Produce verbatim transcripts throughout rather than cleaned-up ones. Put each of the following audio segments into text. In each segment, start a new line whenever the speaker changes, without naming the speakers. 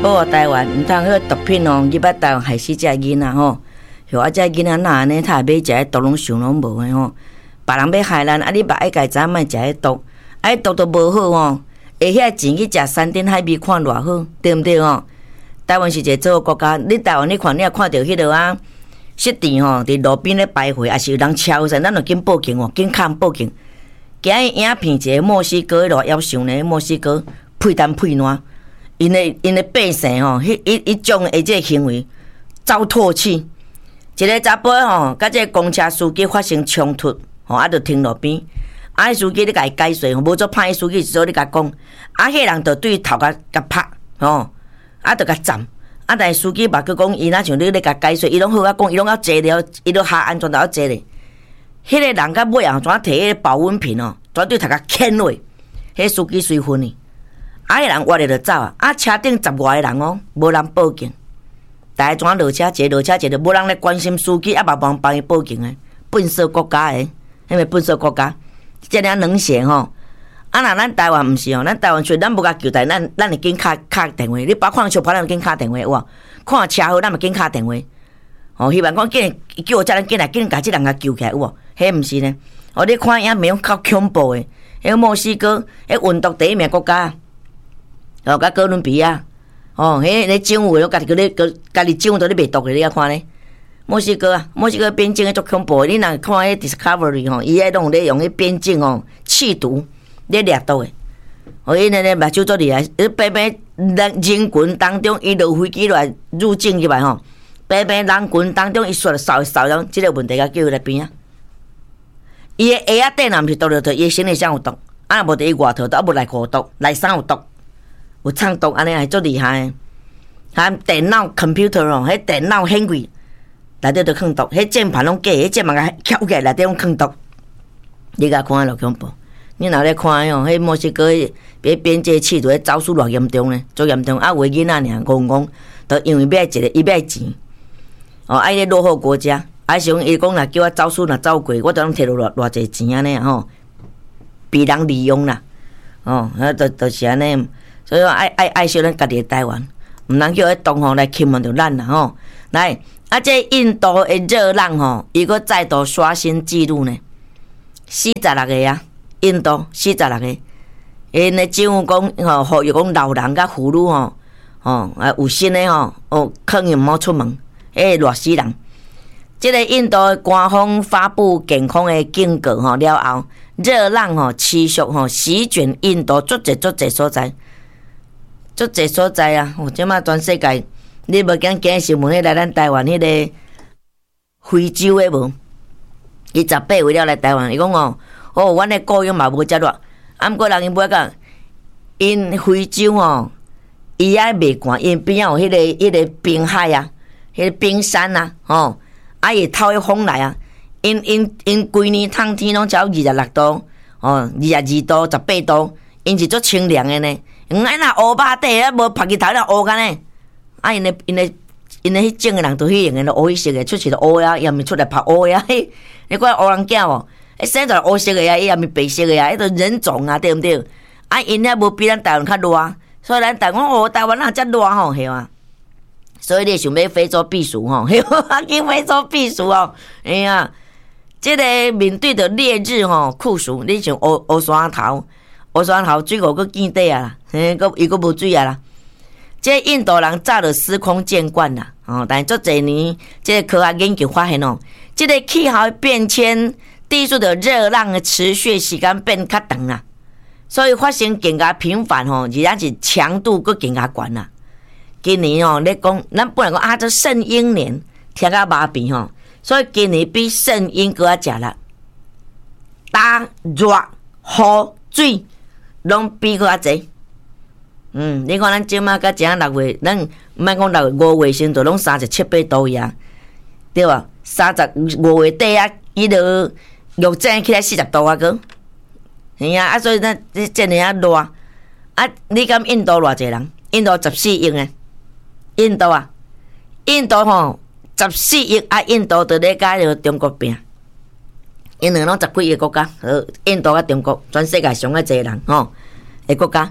保护台湾，毋通迄个毒品哦，入来台湾害死遮囡仔吼。像啊，遮囡仔哪安尼，他买食迄毒拢想拢无诶吼。别人要害咱，啊，你嘛爱家己莫食迄毒，啊，迄毒都无好吼。会遐钱去食山珍海味，看偌好，对毋对吼？台湾是一个做国家，你台湾你看，你也看到迄落啊，失电吼，伫路边咧徘徊，也是有人超神，咱就紧报警哦，紧敲报警。今日影片一个墨西哥迄落要上咧，墨西哥配蛋配烂，因诶因诶百姓吼，迄迄迄种诶即个行为糟唾弃。一个查甫吼，甲即个公车司机发生冲突，吼啊，就停路边。啊，迄司机你甲伊解说，无做歹司机是做你甲讲，啊，迄人就对头甲甲拍，吼，啊，就甲斩。啊，但司机嘛，佮讲伊若像你咧甲解说，伊拢好啊讲，伊拢要坐了，伊都下安全都要坐咧。迄个人甲尾啊，怎摕迄个保温瓶哦，怎对头甲牵落，迄司机随分呢。啊，迄人活咧就走啊，啊，车顶十外个人哦，无人报警。大家怎落车，一个落车，一个无人来关心司机，啊，嘛帮帮伊报警诶，笨色国家诶，迄个笨色国家。这样冷血吼，啊！那咱台湾毋是哦，咱台湾虽咱无甲救代，咱咱会紧敲敲电话。你包看小跑，咱紧敲电话哇！看车祸，咱嘛紧敲电话。哦，希望讲紧叫我遮咱紧来紧甲即人甲救起来哇！迄毋是呢？哦，你看影面较恐怖诶，迄墨西哥，迄运毒第一名国家，哦，甲哥伦比亚，哦，迄咧政府，家己个咧个家己政府都咧卖毒诶，你啊看咧。墨西哥啊，墨西哥边境诶足恐怖，你若看迄 Discovery 吼，伊迄拢咧用迄边境哦气毒咧掠毒诶，哦，伊咧咧目睭做厉害，伊白白人人群当中，伊落飞机落来入境入来吼，白白人群当中伊煞扫扫人，即个问题甲叫伊来边啊。伊诶鞋仔底若毋是毒着，伊行李箱有毒，啊若无伫伊外头都啊无内裤有毒，内衫有毒，有藏毒安尼还足厉害。含电脑 computer 哦，迄电脑显贵。内底都放毒，迄键盘拢假，迄键盘甲翘起来，内底拢放毒。你甲看落恐怖，你若咧看哦，迄墨西哥迄边界气毒，迄招数偌严重咧，足严重。啊，有个囡仔尔，戆戆，都因为要一个，伊要钱。哦，爱咧落后国家，啊，是讲伊讲若叫我招数若走过，我都通摕落偌偌济钱安尼吼，被人利用啦。哦，啊，就就是安尼，所以爱爱爱惜咱家己的台湾，毋通叫迄同行来侵犯着咱啦吼，来。啊！这印度的热浪吼，伊个再度刷新纪录呢，四十六个啊！印度四十六个，因的政府讲吼，呼吁讲老人甲妇女吼，吼啊有新的吼，哦，肯定毋好出门，诶，热死人。这个印度的官方发布健康的警告吼了后，热浪吼持续吼席卷印度足侪足侪所在，足侪所在啊！哦，即马全世界。你无讲今日新闻迄来咱台湾迄个非洲诶无？伊十八为了来台湾，伊讲哦，哦，阮诶雇佣嘛无遮热，啊，毋过人伊无讲，因非洲哦，伊爱袂寒，因边仔有迄个迄个冰海啊，迄个冰山啊，吼，啊伊透迄风来啊，因因因规年通天拢只有二十六度，哦，二十二度、十八度，因是足清凉诶呢。嗯，安那乌巴底啊，无晒日头了乌干呢。啊，因咧因咧因咧迄种个人都迄样个，乌色个，出去都乌呀，伊也毋出来拍乌呀。嘿，你看乌人囝无？迄生出来乌色个呀，伊也毋白色个呀，迄都人种啊，对毋对？啊，因遐无比咱台湾较热，所以咱台湾哦，台湾哪遮热吼，系嘛？所以你想要非洲避暑吼，嘿，去非洲避暑哦，哎呀，即个面对着烈日吼酷暑，你像乌乌山头，乌山头水沟佫见底啊啦，嘿，佫伊佫无水啊啦。这印度人早就司空见惯啦，哦，但足侪年，这科学研究发现哦，这个气候变迁、地数的热浪的持续时间变较长啦，所以发生更加频繁吼，而且是强度佫更加悬啦。今年哦，咧讲，咱本来讲啊，这圣婴年，听甲麻痹吼，所以今年比圣婴佫较食力，大热、雨、水，拢比佫较侪。嗯，你看咱即马甲正六月，咱毋免讲六月五月先就拢三十七八度呀，对吧？三十五月底啊，伊就又涨起来四十度啊个，是啊，啊所以咱这这尔啊热啊，你敢印度偌济人？印度十四亿诶，印度啊，印度吼十四亿啊，印度就咧甲着中国拼，因两拢十几亿国家，呃，印度甲中国全世界上啊济人吼诶国家。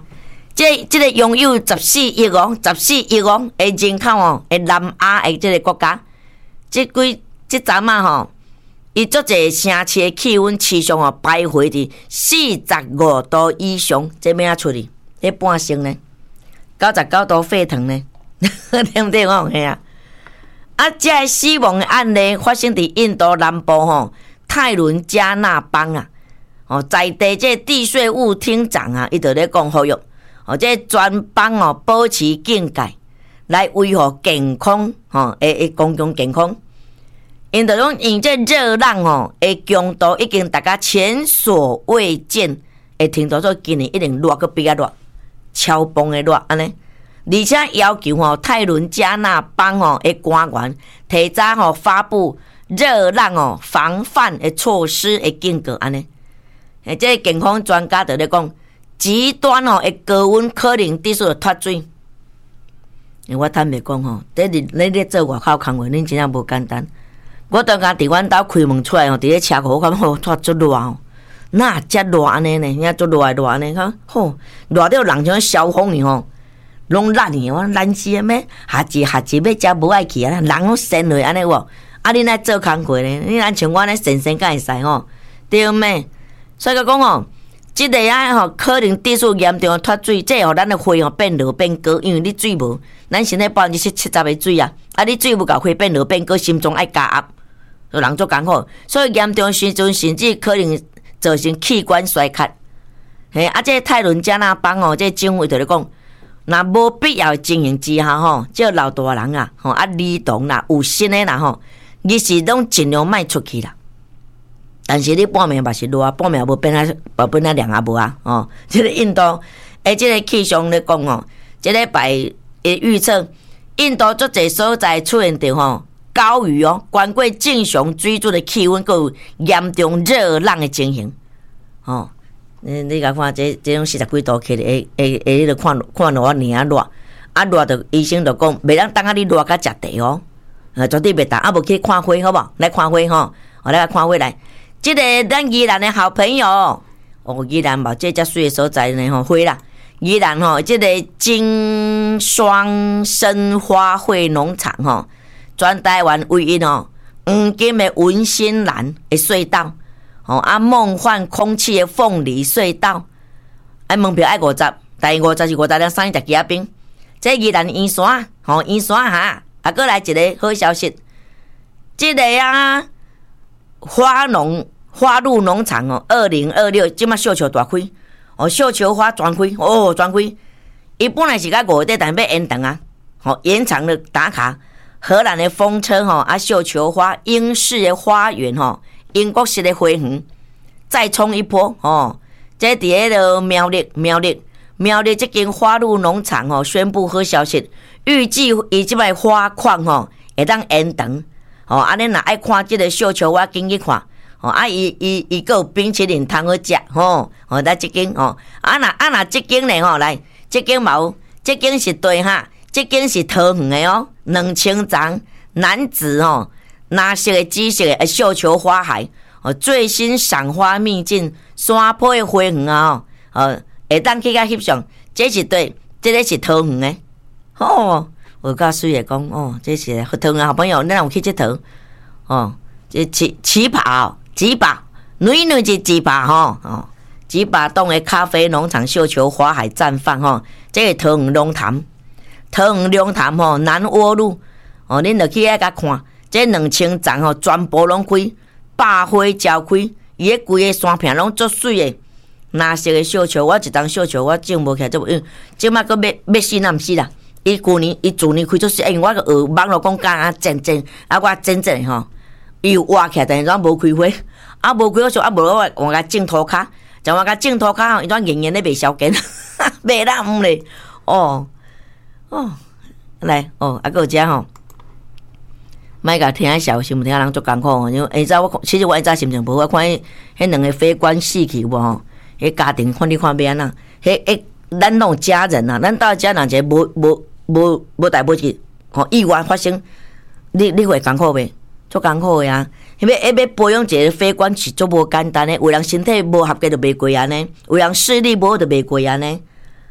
这这个拥有十四亿哦，十四亿哦的人口哦，的南亚的这个国家，这几这阵啊吼，伊足侪城市的气温持续哦徘徊伫四十五度以上，这咩啊出去？迄半升呢？九十九度沸腾呢？对不对哦？嘿啊！啊，这死亡的案例发生伫印度南部吼泰伦加纳邦啊，哦，在地这地税务厅长啊，伊就咧讲呼吁。哦，这全邦哦保持警戒，来维护健康吼，诶诶，公共健康。因着讲，因这热浪哦，诶强度已经大家前所未见，会听到说今年一定热个比较热，超崩的热安尼。而且要求吼泰伦加纳邦哦诶官员提早吼发布热浪哦防范的措施的警告安尼。诶，这健康专家就咧讲。极端哦，会高温可能指数就脱水。我坦白讲吼，这日你咧做外口工作，恁真正无简单。我当家伫阮兜开门出来吼，伫咧车库，我感觉吼，脱足热哦，哪遮热安尼呢？遐足热热安尼，哈吼，热到人像消防呢吼，拢烂去，我烂死啊咩？下一下一要遮无爱去啊，人拢跣落安尼喎。啊，恁来做工课咧，恁安像我咧跣跣敢会使吼？对咩？所以讲吼。即个啊吼，可能指数严重脱水，这互咱的血吼变热变高，因为你水无，咱身体百分之七七十的水啊，啊你水无够血变热变高，心脏爱加压，人足艰苦，所以严重时阵甚至可能造成器官衰竭。嘿，啊这泰伦加纳邦哦，这政府就咧讲，若无必要情形之下吼，这老大人啊，吼啊儿童啦，有心的啦吼，伊是拢尽量卖出去啦。但是你半暝嘛是热啊，半暝无变啊，无变啊凉啊无啊，哦，这个印度，诶，这个气象咧讲哦，这礼拜诶预测，印度足侪所在出现着吼高于哦，关过正常水准的气温，佮有严重热浪的情形，哦，你你甲看这这种四十几度起诶诶诶，迄个看看落啊尔热，啊热着医生就讲，袂当等啊你热甲食地哦，呃，绝对袂当，啊无去看花好无？来看花吼，我来看花来。这个咱宜兰的好朋友，哦，宜兰嘛，这遮水的所在呢吼，花啦，宜兰吼，这个金双生花卉农场吼，全台湾唯一哦，黄金的文心兰的隧道，哦啊，梦幻空气的凤梨隧道，啊，门票爱五十，但五十是五十两三十几啊边，这宜兰圆山，吼圆山哈，啊，过来一个好消息，这个啊。花农花鹿农场哦，二零二六即马绣球大开哦，绣球花全开哦，全开。伊本来是甲五月底，但要延长啊，吼、哦、延长了打卡。荷兰的风车吼、哦，啊绣球花，英式的花园吼、哦，英国式的花园，再冲一波哦。这伫迄个苗栗苗栗苗栗这间花鹿农场哦，宣布好消息，预计伊即摆花况吼会当延长。哦，啊，恁若爱看即个绣球花，紧去看。哦，啊，伊伊伊个有冰淇淋通好食，吼，哦，来即间哦，啊若啊若即间咧吼，来，即间无，即间是对哈，即间是桃园的哦，两千张男子哦，蓝色的、紫色的绣球花海，哦，最新赏花秘境，山坡的花园啊，哦，会当去甲翕相，这是对，这个是桃园的，哦。我告诉也讲哦，这些桃园好朋友，咱有去佚佗哦，这起起跑几把，女女是几把吼哦，几把栋的咖啡农场绣球花海绽放吼，这个桃园龙潭，桃园龙潭吼南窝路哦，恁就去遐甲看，这两千丛吼全部拢开，百花招开，伊个规个山片拢足水的，蓝色的绣球，我一张绣球我种无起来，这因即马个要要死那毋死啦。伊旧年伊自年开做事，因为我个学网络讲干啊真真，啊我真真吼，伊有挖起来，但是怎无开花，啊无开我说啊无我我甲种涂骹，就我甲种涂骹吼，伊怎圆圆咧卖小根，卖啦唔咧，哦哦，来哦，啊个有遮吼，莫甲听笑，是毋听人足艰苦吼，因为下早我其实我下早心情无，我看迄迄两个飞官死去有无吼，迄家庭看你看要安怎，迄迄咱拢家人啊，咱到家人者无无。无无代无志，吼意外发生，你你会艰苦袂？足艰苦的啊！迄要要保养一个肺管是足无简单的，有人身体无合格就袂过安尼，有人视力无好就袂过安尼。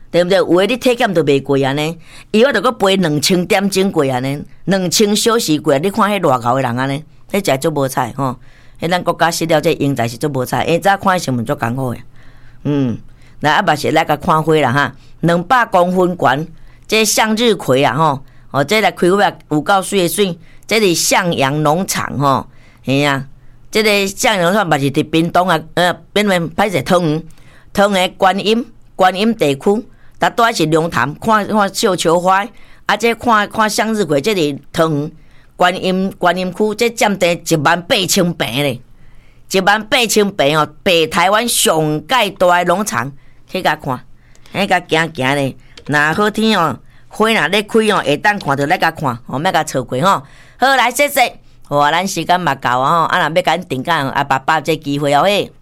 对不对？有诶，你体检都袂过安尼，伊我着搁飞两千点钟过安尼，两千小时过，你看迄偌高诶人安尼，迄食足无彩吼。迄咱国家失了这英才是足无彩，下早看新闻足艰苦诶。嗯，来啊，嘛是来甲看花啦哈，两百公分悬，这向日葵啊吼，哦，这个开花有够水诶水，这是向阳农场吼，嘿啊，这个向阳农场嘛是伫屏东啊，呃，边边歹势汤圆，汤圆观音观音地区，搭倒是龙潭看看绣球花，啊，这看看向日葵，这是汤圆。观音观音区，这占地一万八千平咧，一万八千平哦，北台湾上界大诶农场，去甲看，去甲行行咧。若好天哦，花若咧开哦，下当看着来甲看，哦，莫甲错过吼。好来，谢谢，哦，咱时间嘛够啊吼，啊，若要甲咱定讲啊，爸爸这机会哦嘿。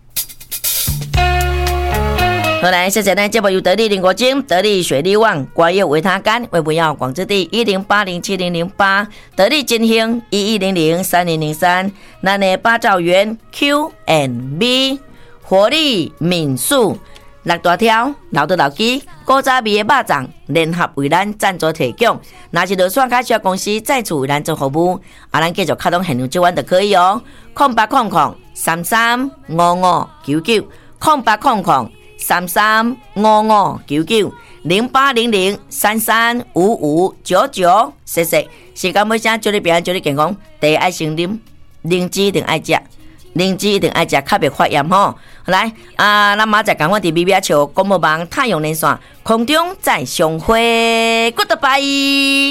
好来，谢谢咱节目由得力林国金、得力水利网、关业维他干、为不要广之地一零八零七零零八、得力金兴一一零零三零零三、咱的八兆元 Q and B、活力民宿、六大条、老的老鸡、古早味的肉粽联合为咱赞助提供。若是落选卡需要公司再次为咱做服务，啊，咱继续开通现场接完就可以哦。空八空空三三五五九九，空八空空。三三五五九九零八零零三三五五九九，谢谢。时间尾声，祝你平安，祝你健康。第一爱先啉，灵芝一定爱食，灵芝一定爱食，较袂发炎吼。来啊，咱马仔赶快伫 B B 笑广播网太阳连线空中再相会 ，Goodbye。